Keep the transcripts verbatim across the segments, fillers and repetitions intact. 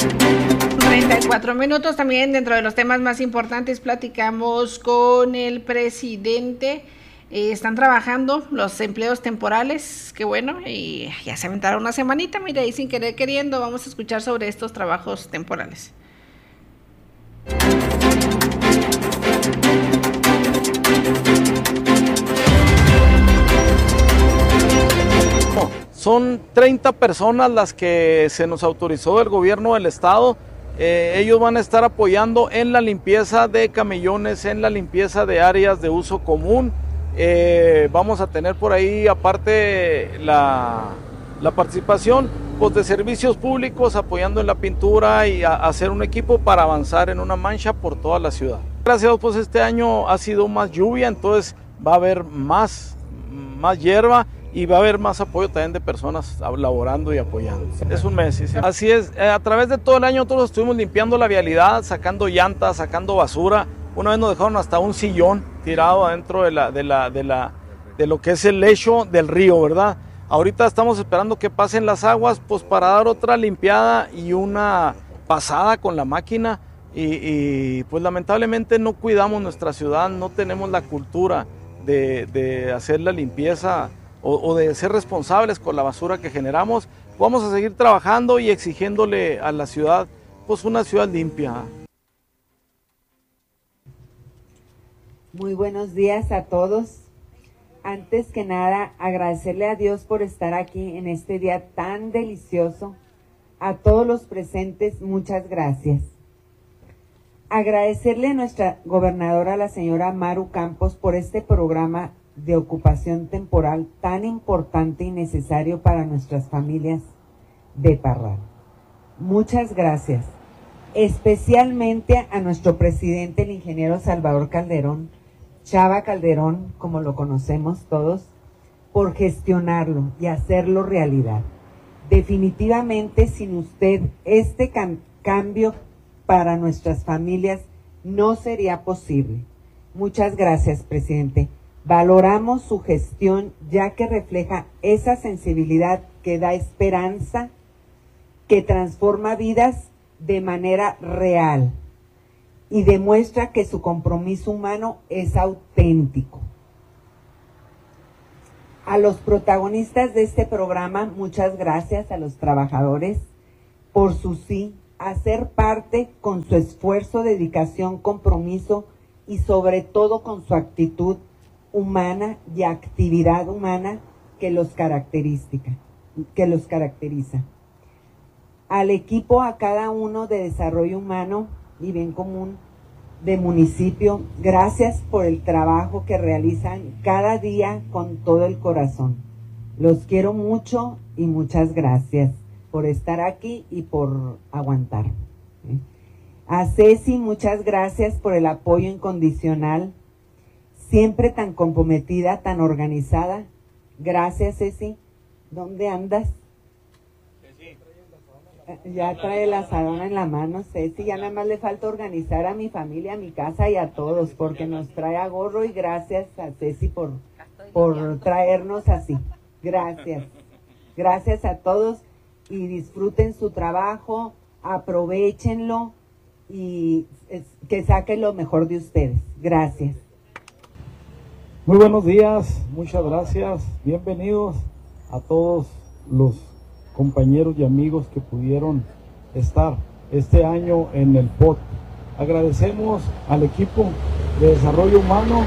treinta y cuatro minutos. También dentro de los temas más importantes platicamos con el presidente. Eh, están trabajando los empleos temporales, qué bueno, y ya se aventaron una semanita, mira, y sin querer queriendo vamos a escuchar sobre estos trabajos temporales. Son treinta personas las que se nos autorizó del gobierno del estado. Eh, ellos van a estar apoyando en la limpieza de camellones, en la limpieza de áreas de uso común. Eh, vamos a tener por ahí aparte la, la participación pues, de servicios públicos apoyando en la pintura y a, a hacer un equipo para avanzar en una mancha por toda la ciudad. Gracias a Dios, pues este año ha sido más lluvia, entonces va a haber más, más hierba. Y va a haber más apoyo también de personas laborando y apoyando. Es un mes, sí, sí. Así es, a través de todo el año todos estuvimos limpiando la vialidad, sacando llantas, sacando basura. Una vez nos dejaron hasta un sillón tirado adentro de, la, de, la, de, la, de lo que es el lecho del río, ¿verdad? Ahorita estamos esperando que pasen las aguas pues para dar otra limpiada y una pasada con la máquina. Y, y pues lamentablemente no cuidamos nuestra ciudad, no tenemos la cultura de, de hacer la limpieza o, o de ser responsables con la basura que generamos. Vamos a seguir trabajando y exigiéndole a la ciudad pues una ciudad limpia. Muy buenos días a todos. Antes que nada, agradecerle a Dios por estar aquí en este día tan delicioso. A todos los presentes, muchas gracias. Agradecerle a nuestra gobernadora, la señora Maru Campos, por este programa de ocupación temporal tan importante y necesario para nuestras familias de Parral. Muchas gracias. Especialmente a nuestro presidente, el ingeniero Salvador Calderón, Chava Calderón, como lo conocemos todos, por gestionarlo y hacerlo realidad. Definitivamente, sin usted, este cam- cambio para nuestras familias no sería posible. Muchas gracias, presidente. Valoramos su gestión, ya que refleja esa sensibilidad que da esperanza, que transforma vidas de manera real y demuestra que su compromiso humano es auténtico. A los protagonistas de este programa, muchas gracias. A los trabajadores por su sí, hacer parte con su esfuerzo, dedicación, compromiso y sobre todo con su actitud humana y actividad humana que los caracteriza, que los caracteriza. Al equipo, a cada uno de desarrollo humano y bien común de municipio, gracias por el trabajo que realizan cada día con todo el corazón. Los quiero mucho y muchas gracias por estar aquí y por aguantar. A Ceci, muchas gracias por el apoyo incondicional, siempre tan comprometida, tan organizada. Gracias, Ceci. ¿Dónde andas? Ya trae la asadona en la mano, Ceci. Ya nada más le falta organizar a mi familia, a mi casa y a todos, porque nos trae a gorro, y gracias a Ceci por, por traernos así. Gracias. Gracias a todos y disfruten su trabajo, aprovéchenlo y que saquen lo mejor de ustedes. Gracias. Muy buenos días, muchas gracias. Bienvenidos a todos los compañeros y amigos que pudieron estar este año en el P O T. Agradecemos al equipo de desarrollo humano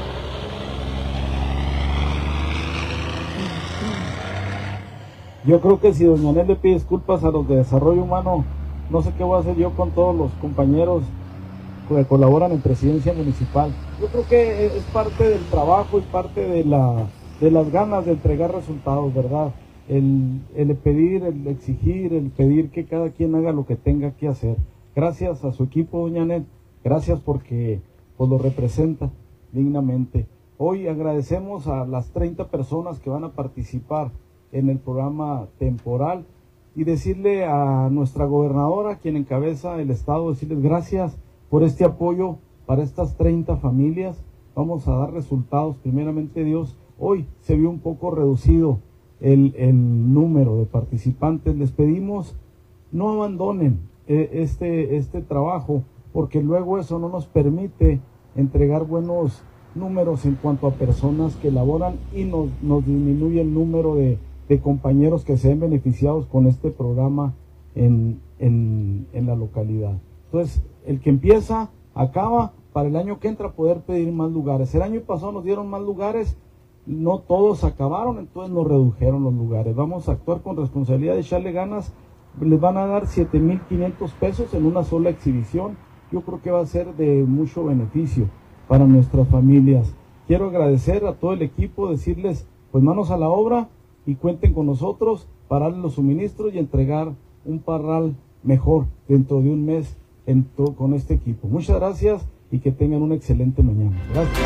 Yo creo que si doña Anel le pide disculpas a los de desarrollo humano, no sé qué voy a hacer yo con todos los compañeros que colaboran en presidencia municipal. Yo creo que es parte del trabajo, es parte de, la, de las ganas de entregar resultados, ¿verdad? El, el pedir, el exigir, el pedir que cada quien haga lo que tenga que hacer. Gracias a su equipo, doña Anel, gracias porque pues, lo representa dignamente. Hoy agradecemos a las treinta personas que van a participar en el programa temporal y decirle a nuestra gobernadora, quien encabeza el estado, decirles gracias por este apoyo para estas treinta familias. Vamos a dar resultados, primeramente Dios. Hoy se vio un poco reducido el, el número de participantes. Les pedimos no abandonen eh, este, este trabajo, porque luego eso no nos permite entregar buenos números en cuanto a personas que laboran y nos, nos disminuye el número de, de compañeros que se ven beneficiados con este programa en, en, en la localidad. Entonces, el que empieza, acaba, para el año que entra poder pedir más lugares. El año pasado nos dieron más lugares, no todos acabaron, entonces nos redujeron los lugares. Vamos a actuar con responsabilidad, de echarle ganas. Les van a dar siete mil quinientos pesos en una sola exhibición. Yo creo que va a ser de mucho beneficio para nuestras familias. Quiero agradecer a todo el equipo, decirles, pues manos a la obra y cuenten con nosotros para darles los suministros y entregar un parral mejor dentro de un mes en to- con este equipo. Muchas gracias y que tengan una excelente mañana. Gracias.